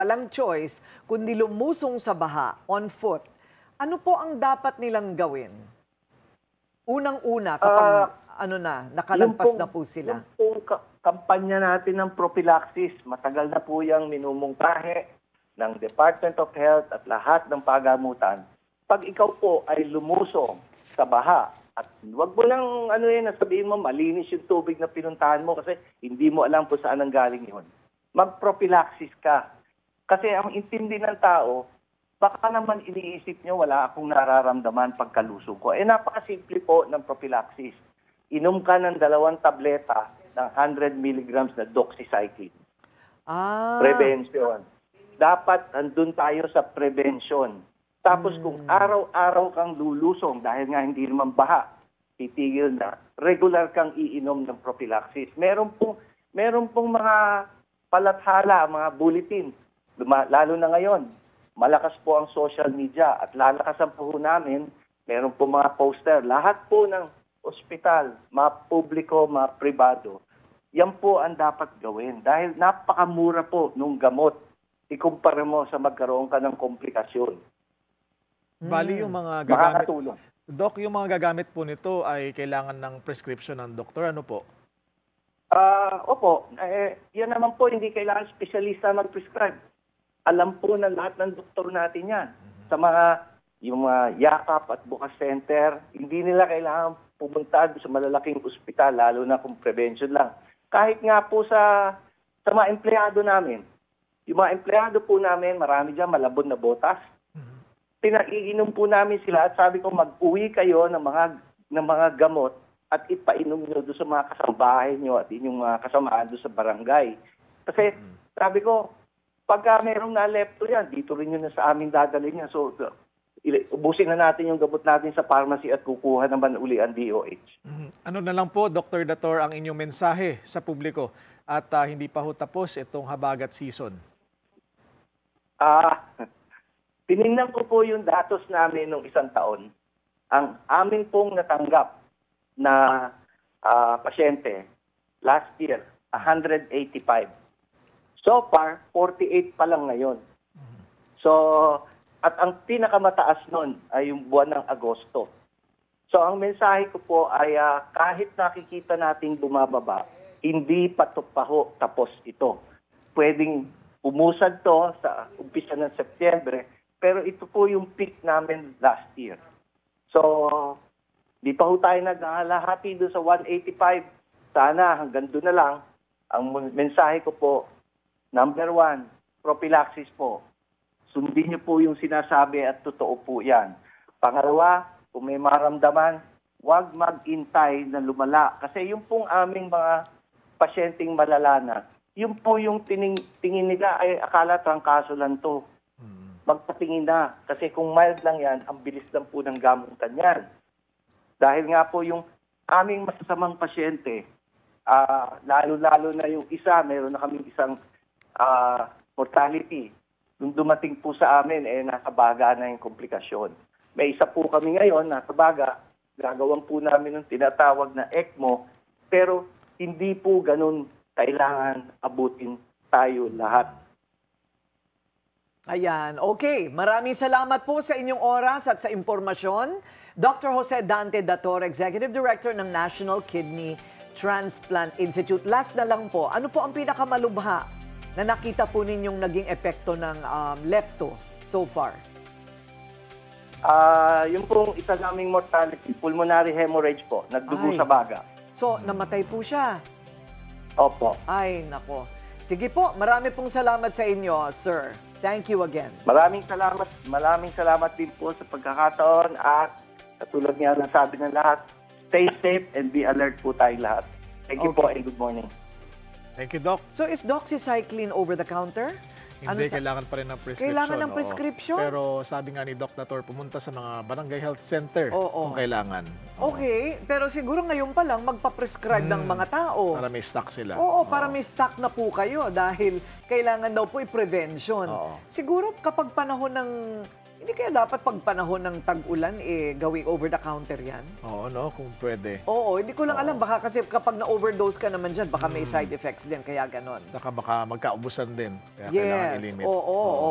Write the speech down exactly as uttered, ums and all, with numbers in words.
walang choice kundi lumusong sa baha on foot, ano po ang dapat nilang gawin? Unang-una kapag Ah, ano na, yung nakalagpas pong, na po sila. yung pong ka- kampanya natin ng prophylaxis, matagal na po yung minumungkahi ng Department of Health at lahat ng pagamutan. Pag ikaw po ay lumusong sa baha, at wag mo nang ano yun, sabihin mo malinis yung tubig na pinuntahan mo kasi hindi mo alam kung saan ang galing yun. Mag-prophylaxis ka. Kasi ang intindi ng tao, baka naman iniisip nyo wala akong nararamdaman pagkalusong ko. Eh napakasimple po ng prophylaxis. Inom ka ng dalawang tableta ng one hundred milligrams na doxycycline. Ah, Prevention. Dapat andun tayo sa prevention. Tapos kung araw-araw kang lulusong dahil nga hindi naman baha, titigil na, regular kang iinom ng prophylaxis. Meron pong, meron pong mga palathala, mga bulletin, Luma- lalo na ngayon. Malakas po ang social media at lalakasan po namin, meron po mga poster. Lahat po ng ospital, mga publiko, mga pribado, yan po ang dapat gawin. Dahil napakamura po nung gamot. Ikumpara mo sa magkaroon ka ng komplikasyon. Bali yung mga gagamit, Makakatulong. Doc, yung mga gagamit po nito ay kailangan ng prescription ng doktor. Ano po? Ah, opo, eh, yan naman po, hindi kailangan spesyalista mag-prescribe. Alam po na lahat ng doktor natin yan. Sa mga, yung mga yakap at bukas center, hindi nila kailangan pumunta sa malalaking ospital, lalo na kung prevention lang. Kahit nga po sa, sa mga empleyado namin, yung mga empleyado po namin, marami dyan malabon na botas. Pinaiinom po namin sila at sabi ko mag-uwi kayo ng mga ng mga gamot at ipainom nyo doon sa mga kasambahay nyo at inyong mga kasamaan doon sa barangay. Kasi sabi ko, pagka merong nalepto yan, dito rin yun na sa amin dadalhin yan. So, ili- ubusin na natin yung gamot natin sa pharmacy at kukuha naman uli ang D O H. Mhm. Ano na lang po, Doctor Dator, ang inyong mensahe sa publiko at ah, hindi pa ho tapos itong habagat season? Ah, tinignan ko po yung datos namin nung isang taon. Ang amin pong natanggap na ah, pasyente last year, one hundred eighty-five. So far, forty-eight pa lang ngayon. So, at ang pinakamataas nun ay yung buwan ng Agosto. So, ang mensahe ko po ay ah, kahit nakikita nating bumababa, hindi pa to pa ho tapos ito. Pwedeng umusad to sa umpisa ng Setyembre, pero ito po yung peak namin last year. So, di pa ho tayo naghahalahati doon sa one eighty-five. Sana hanggang doon na lang. Ang mensahe ko po, number one, prophylaxis po. Sundin niyo po yung sinasabi at totoo po yan. Pangalawa, kung may maramdaman, huwag mag-intay na lumala. Kasi yung pong aming mga pasyenteng malala na, yung po yung tining, tingin nila ay akala trangkaso lang to. Magpatingin na. Kasi kung mild lang yan, ang bilis lang po ng gamutan yan. Dahil nga po yung aming masasamang pasyente, ah, lalo-lalo na yung isa, meron na kaming isang ah, mortality. Nung dumating po sa amin, eh, nasa baga na yung komplikasyon. May isa po kami ngayon, nasa baga, gagawin po namin ng tinatawag na ECMO, pero hindi po ganun kailangan abutin tayo lahat. ayan. Okay, maraming salamat po sa inyong oras at sa impormasyon. Doctor Jose Dante Dator, Executive Director ng National Kidney Transplant Institute. Last na lang po, ano po ang pinakamalubha na nakita po ninyong naging epekto ng um, lepto so far? Ah, yung pong isa naming mortality, pulmonary hemorrhage po, nagdugo Ay. sa baga. So, namatay po siya. Opo. Ay, nako. Sige po, marami pong salamat sa inyo, sir. Thank you again. Maraming salamat, maraming salamat din po sa pagkakataon at katulad nga ng sabi ng lahat, stay safe and be alert po tayong lahat. Thank you po Okay. and good morning. Thank you, Doc. So, is doxycycline over the counter? Hindi, sa- kailangan pa rin ng prescription. Kailangan ng oo. prescription? Pero sabi nga ni Doc Dator, pumunta sa mga barangay health center Oo. kung kailangan. Oo. Okay, pero siguro ngayon pa lang magpa-prescribe ng mga tao. Para may stock sila. Oo, para may stock na po kayo dahil kailangan daw po i-prevention. Oo. Siguro kapag panahon ng Hindi kaya dapat pag panahon ng tag-ulan, eh, gawing over-the-counter yan? Oo, no? Kung pwede. Oo, hindi ko lang alam. Baka kasi kapag na-overdose ka naman dyan, baka may Hmm. side effects din, kaya ganon. Saka baka magkaubusan din. Kaya kailangan Yes, i-limit. oo, oo.